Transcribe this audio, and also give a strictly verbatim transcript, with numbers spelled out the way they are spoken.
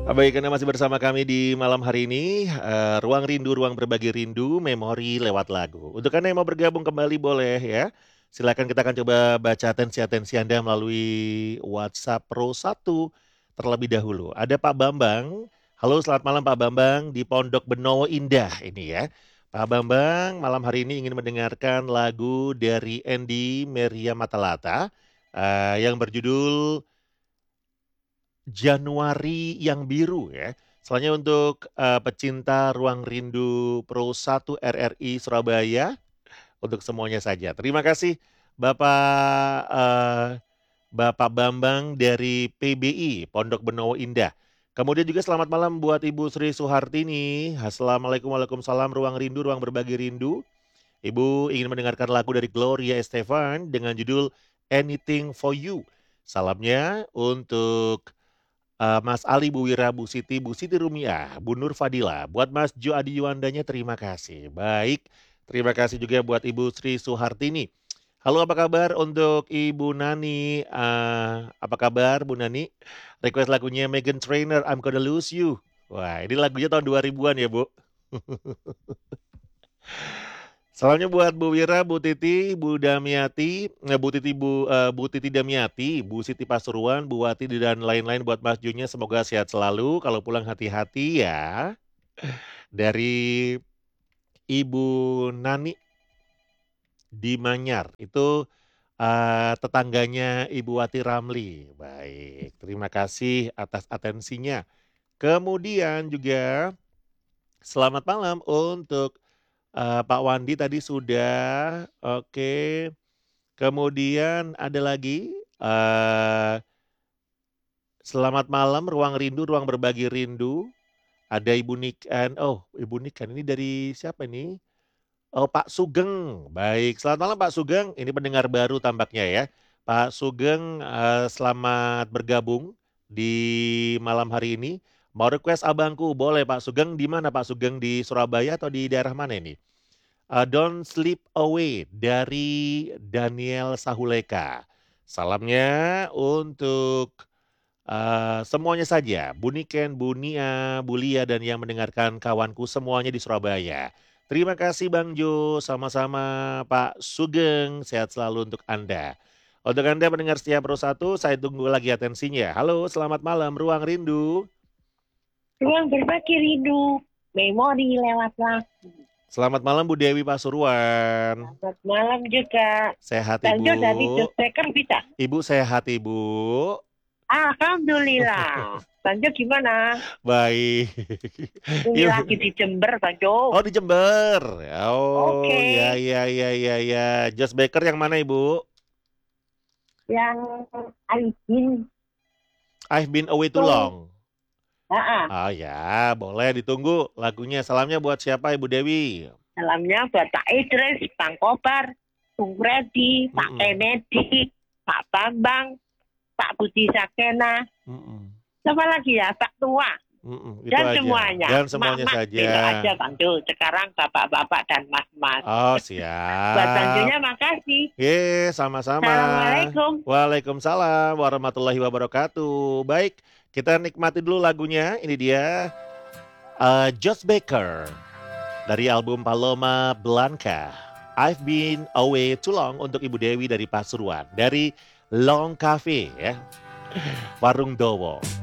Baik, Anda masih bersama kami di malam hari ini, eee, Ruang Rindu, Ruang Berbagi Rindu, Memori lewat lagu. Untuk Anda yang mau bergabung kembali boleh ya, silakan kita akan coba baca atensi-atensi Anda melalui WhatsApp Pro satu terlebih dahulu. Ada Pak Bambang, halo selamat malam Pak Bambang di Pondok Benowo Indah ini ya. Pak Bambang malam hari ini ingin mendengarkan lagu dari Andy Meria Matalata, eee, yang berjudul Januari yang Biru ya. Soalnya untuk, eee, pecinta Ruang Rindu Pro satu R R I Surabaya, untuk semuanya saja. Terima kasih Bapak, eee, Bapak Bambang dari P B I, Pondok Benowo Indah. Kemudian juga selamat malam buat Ibu Sri Suhartini. Assalamualaikum waalaikumsalam, Ruang Rindu, Ruang Berbagi Rindu. Ibu ingin mendengarkan lagu dari Gloria Estefan dengan judul Anything for You. Salamnya untuk Eee, Mas Ali, Bu Wira, Bu Siti, Bu Siti Rumiah, Bu Nur Fadila, buat Mas Jo Adi Yuwandanya terima kasih. Baik, terima kasih juga buat Ibu Sri Suhartini. Halo apa kabar untuk Ibu Nani, eee, apa kabar Bu Nani? Request lagunya Meghan Trainor, I'm Gonna Lose You. Wah ini lagunya tahun dua ribuan ya Bu. Salamnya buat Bu Wira, Bu Titi, Bu Damiati, eh, Bu Titi, Bu, eh, Bu Titi Damiati, Bu Siti Pasuruan, Bu Wati dan lain-lain buat Mas Junya semoga sehat selalu. Kalau pulang hati-hati ya. Dari Ibu Nani di Manyar itu eh, tetangganya Ibu Wati Ramli. Baik, terima kasih atas atensinya. Kemudian juga selamat malam untuk eh, Pak Wandi tadi sudah. Oke. Kemudian ada lagi, eee, selamat malam Ruang Rindu, Ruang Berbagi Rindu. Ada Ibu Niken, oh Ibu Niken ini dari siapa ini? Oh Pak Sugeng, baik. Selamat malam Pak Sugeng, ini pendengar baru tampaknya ya. Pak Sugeng, eee, selamat bergabung di malam hari ini. Mau request abangku, boleh Pak Sugeng, di mana Pak Sugeng, di Surabaya atau di daerah mana ini? Eee, Don't Sleep Away dari Daniel Sahuleka. Salamnya untuk, eee, semuanya saja, Bu Niken, Bu Nia, Bu Lia, dan yang mendengarkan kawanku semuanya di Surabaya. Terima kasih Bang Jo, sama-sama Pak Sugeng, sehat selalu untuk Anda. Untuk Anda pendengar setia Pro satu, saya tunggu lagi atensinya. Halo, selamat malam, Ruang Rindu. Ruang Berbagi Rindu, Memori lewat lagu. Selamat malam Bu Dewi Pasuruan. Selamat malam juga. Sehat Bang Jo dari Ibu? Josbeker bisa? Ibu sehat Ibu? Alhamdulillah. Bang Jo gimana? Baik. Ini Ibu. lagi di Jember, Bang Jo. Oh di Jember. Oh Oke. ya ya ya ya ya. Just Baker yang mana Ibu? Yang I've been. I've been away too long. Ah, Oh ya, boleh ditunggu lagunya. Salamnya buat siapa Ibu Dewi? salamnya buat Pak Idris, Bang Kobar, Bung Freddy, Pak Mm-mm. Kennedy, Pak Bambang, Pak Budi Sakena. Mm-mm. Siapa lagi ya? Pak Tua. Mm-mm, itu Dan aja. semuanya. Dan semuanya Mak-mak saja. beda aja Bang Jo. Sekarang bapak-bapak dan mas-mas. Oh Buat Bang siap. Jonya makasih. Ye, sama-sama. Assalamualaikum. Waalaikumsalam warahmatullahi wabarakatuh. Baik, kita nikmati dulu lagunya. Ini dia uh, Josh Baker dari album Paloma Blanca. I've been away too long untuk Ibu Dewi dari Pasuruan. Dari Long Cafe ya. Warung Dowo.